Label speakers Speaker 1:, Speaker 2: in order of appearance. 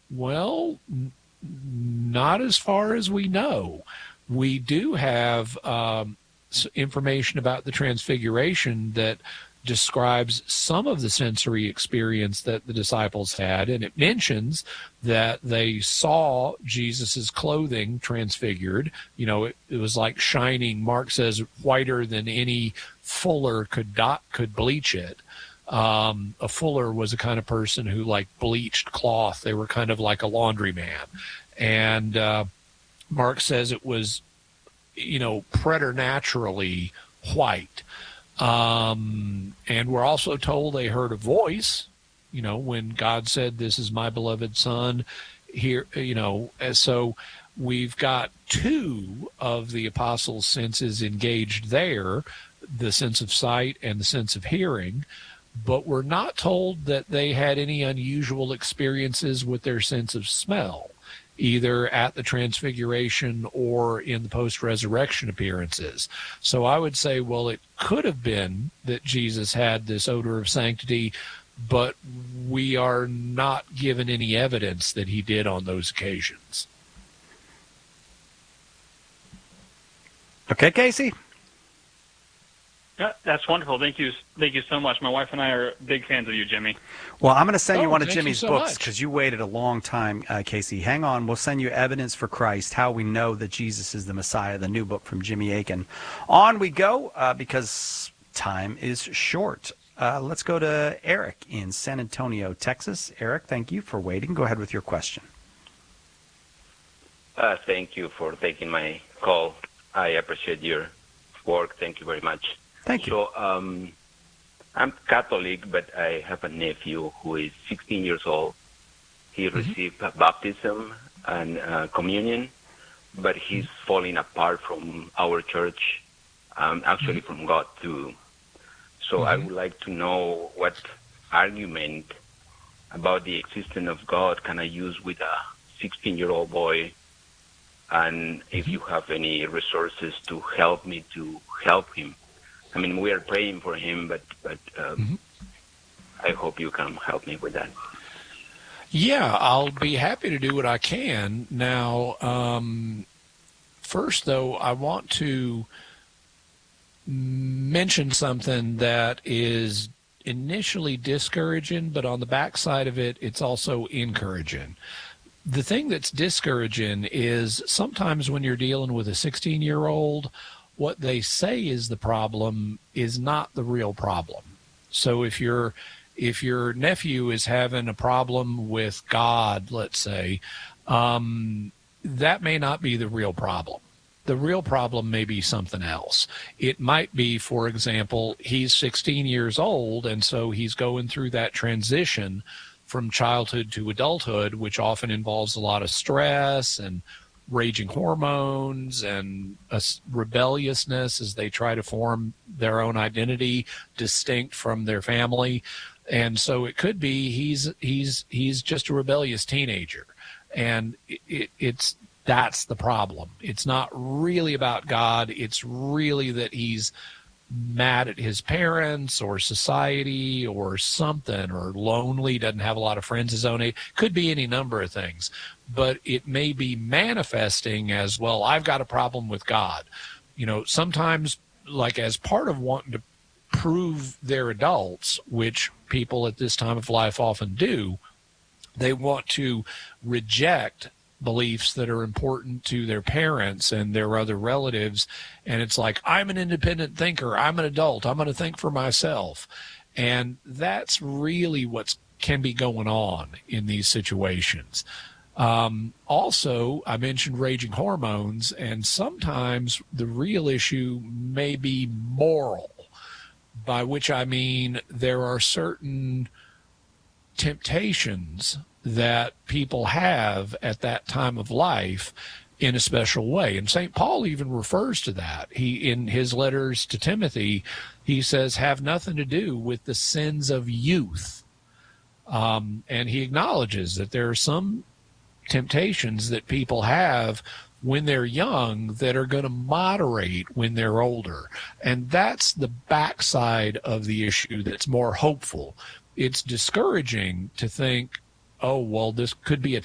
Speaker 1: Well, not as far as we know. We do have information about the Transfiguration that describes some of the sensory experience that the disciples had, and it mentions that they saw Jesus's clothing transfigured. It was like shining. Mark says whiter than any fuller could bleach it. A fuller was a kind of person who like bleached cloth. They were kind of like a laundryman, and Mark says it was, preternaturally white. And we're also told they heard a voice, when God said, "This is my beloved son." Here, and so we've got two of the apostles' senses engaged there, the sense of sight and the sense of hearing, but we're not told that they had any unusual experiences with their sense of smell, either at the Transfiguration or in the post-resurrection appearances. So I would say, well, it could have been that Jesus had this odor of sanctity, but we are not given any evidence that he did on those occasions.
Speaker 2: Okay, Casey?
Speaker 3: Yeah, that's wonderful. Thank you so much. My wife and I are big fans of you, Jimmy.
Speaker 2: Well, I'm going to send you one of Jimmy's
Speaker 1: so
Speaker 2: books
Speaker 1: much.
Speaker 2: because you waited a long time, Casey. Hang on. We'll send you Evidence for Christ, How We Know That Jesus is the Messiah, the new book from Jimmy Akin. On we go because time is short. Let's go to Eric in San Antonio, Texas. Eric, thank you for waiting. Go ahead with your question.
Speaker 4: Thank you for taking my call. I appreciate your work. Thank you very much.
Speaker 2: Thank you.
Speaker 4: So I'm Catholic, but I have a nephew who is 16 years old. He received baptism and communion, but he's falling apart from our church, actually from God too. So I would like to know what argument about the existence of God can I use with a 16-year-old boy, and if you have any resources to help me to help him. I mean, we are praying for him, but I hope you can help me with that.
Speaker 1: Yeah, I'll be happy to do what I can. Now, first, though, I want to mention something that is initially discouraging, but on the backside of it, it's also encouraging. The thing that's discouraging is sometimes when you're dealing with a 16-year-old, what they say is the problem is not the real problem. So if your nephew is having a problem with God, let's say, that may not be the real problem. The real problem may be something else. It might be, for example, he's 16 years old, and so he's going through that transition from childhood to adulthood, which often involves a lot of stress and raging hormones and a rebelliousness as they try to form their own identity distinct from their family. And so it could be he's just a rebellious teenager, and that's the problem. It's not really about God. It's really that he's mad at his parents or society or something, or lonely, doesn't have a lot of friends his own age. Could be any number of things, but it may be manifesting as, well, I've got a problem with God. Sometimes, like as part of wanting to prove they're adults, which people at this time of life often do, they want to reject beliefs that are important to their parents and their other relatives. And it's like, I'm an independent thinker. I'm an adult. I'm going to think for myself. And that's really what can be going on in these situations. Also, I mentioned raging hormones, and sometimes the real issue may be moral, by which I mean there are certain temptations that people have at that time of life in a special way. And St. Paul even refers to that. He, in his letters to Timothy, he says, have nothing to do with the sins of youth. And he acknowledges that there are some temptations that people have when they're young that are going to moderate when they're older. And that's the backside of the issue that's more hopeful. It's discouraging to think, oh, well, this could be a